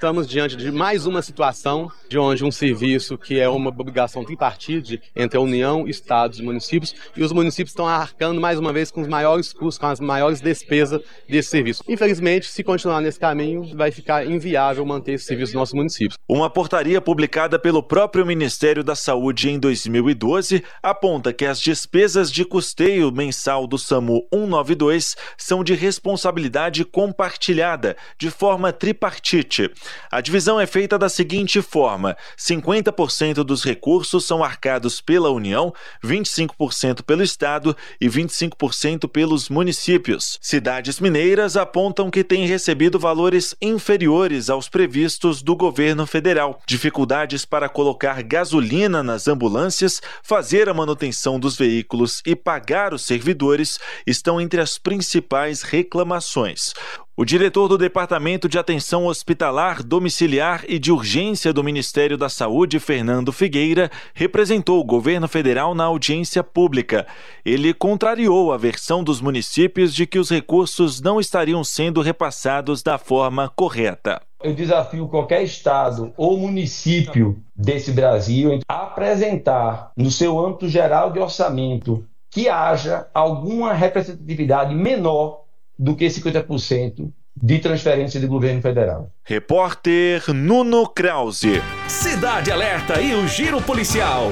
estamos diante de mais uma situação de onde um serviço que é uma obrigação tripartite entre a União, Estados e municípios, e os municípios estão arcando mais uma vez com os maiores custos, com as maiores despesas desse serviço. Infelizmente, se continuar nesse caminho, vai ficar inviável manter esse serviço no nosso município. Uma portaria publicada pelo próprio Ministério da Saúde em 2012 aponta que as despesas de custeio mensal do SAMU 192 são de responsabilidade compartilhada, de forma tripartite. A divisão é feita da seguinte forma: 50% dos recursos são arcados pela União, 25% pelo Estado e 25% pelos municípios. Cidades mineiras apontam que têm recebido valores inferiores aos previstos do governo federal. Dificuldades para colocar gasolina nas ambulâncias, fazer a manutenção dos veículos e pagar os servidores estão entre as principais reclamações. O diretor do Departamento de Atenção Hospitalar, Domiciliar e de Urgência do Ministério da Saúde, Fernando Figueira, representou o governo federal na audiência pública. Ele contrariou a versão dos municípios de que os recursos não estariam sendo repassados da forma correta. Eu desafio qualquer estado ou município desse Brasil a apresentar no seu âmbito geral de orçamento que haja alguma representatividade menor do que 50% de transferência do governo federal. Repórter Nuno Krause. Cidade Alerta e o Giro Policial.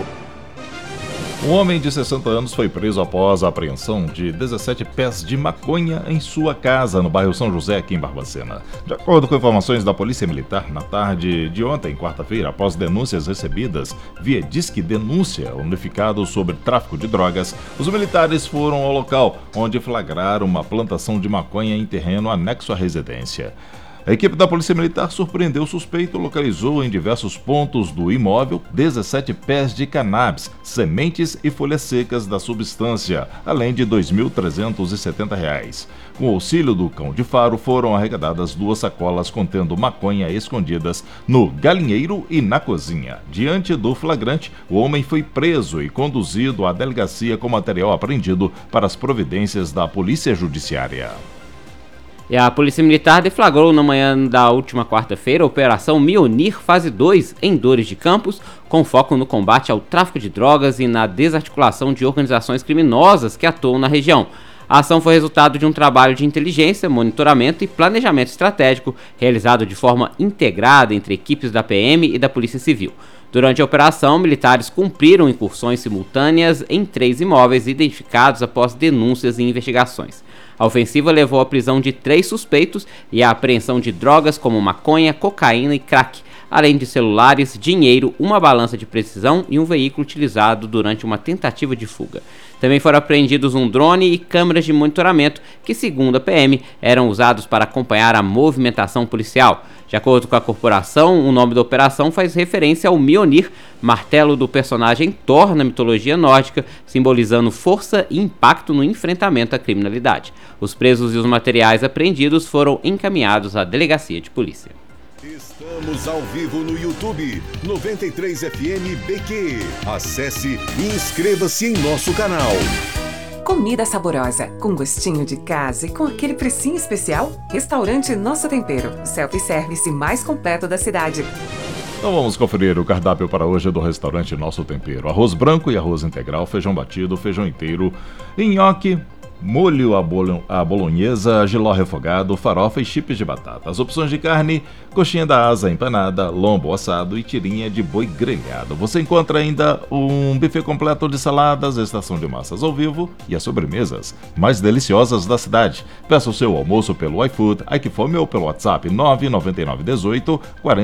Um homem de 60 anos foi preso após a apreensão de 17 pés de maconha em sua casa, no bairro São José, aqui em Barbacena. De acordo com informações da Polícia Militar, na tarde de ontem, quarta-feira, após denúncias recebidas via Disque Denúncia, unificado sobre tráfico de drogas, os militares foram ao local, onde flagraram uma plantação de maconha em terreno anexo à residência. A equipe da Polícia Militar surpreendeu o suspeito e localizou em diversos pontos do imóvel 17 pés de cannabis, sementes e folhas secas da substância, além de R$ 2.370. Com o auxílio do cão de faro, foram arrecadadas 2 sacolas contendo maconha escondidas no galinheiro e na cozinha. Diante do flagrante, o homem foi preso e conduzido à delegacia com material apreendido para as providências da Polícia Judiciária. E a Polícia Militar deflagrou na manhã da última quarta-feira a Operação Mionir Fase 2 em Dores de Campos, com foco no combate ao tráfico de drogas e na desarticulação de organizações criminosas que atuam na região. A ação foi resultado de um trabalho de inteligência, monitoramento e planejamento estratégico realizado de forma integrada entre equipes da PM e da Polícia Civil. Durante a operação, militares cumpriram incursões simultâneas em 3 imóveis identificados após denúncias e investigações. A ofensiva levou à prisão de 3 suspeitos e à apreensão de drogas como maconha, cocaína e crack, além de celulares, dinheiro, uma balança de precisão e um veículo utilizado durante uma tentativa de fuga. Também foram apreendidos um drone e câmeras de monitoramento que, segundo a PM, eram usados para acompanhar a movimentação policial. De acordo com a corporação, o nome da operação faz referência ao Mionir, martelo do personagem Thor na mitologia nórdica, simbolizando força e impacto no enfrentamento à criminalidade. Os presos e os materiais apreendidos foram encaminhados à delegacia de polícia. Estamos ao vivo no YouTube 93FM BQ. Acesse e inscreva-se em nosso canal. Comida saborosa, com gostinho de casa e com aquele precinho especial? Restaurante Nosso Tempero, o self-service mais completo da cidade. Então vamos conferir o cardápio para hoje do restaurante Nosso Tempero. Arroz branco e arroz integral, feijão batido, feijão inteiro, nhoque, molho à bolonhesa, jiló refogado, farofa e chips de batata. As opções de carne: coxinha da asa empanada, lombo assado e tirinha de boi grelhado. Você encontra ainda um buffet completo de saladas, estação de massas ao vivo e as sobremesas mais deliciosas da cidade. Peça o seu almoço pelo iFood, iQfome ou pelo WhatsApp 99918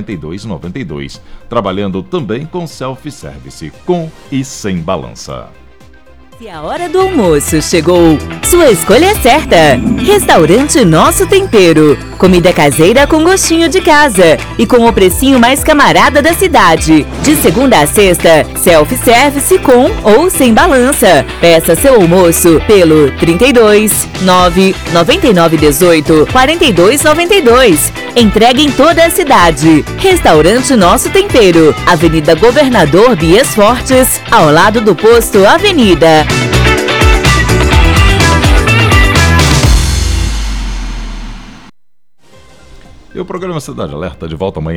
4292. Trabalhando também com self-service, com e sem balança. Se a hora do almoço chegou, sua escolha é certa. Restaurante Nosso Tempero. Comida caseira com gostinho de casa e com o precinho mais camarada da cidade. De segunda a sexta, self-service com ou sem balança. Peça seu almoço pelo 32 9 9918 4292. Entregue em toda a cidade. Restaurante Nosso Tempero. Avenida Governador Bias Fortes, ao lado do posto Avenida. E o programa Cidade Alerta de volta amanhã.